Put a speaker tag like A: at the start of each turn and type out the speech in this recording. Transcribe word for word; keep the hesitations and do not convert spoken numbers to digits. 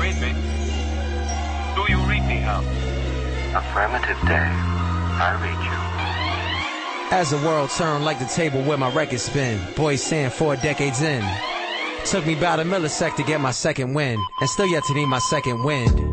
A: Davy. Do you read me, Hal?
B: Affirmative, Dave. I read you.
C: As the world turned like the table where my records spin, boys saying four decades in. Took me about a millisecond to get my second win, and still yet to need my second wind.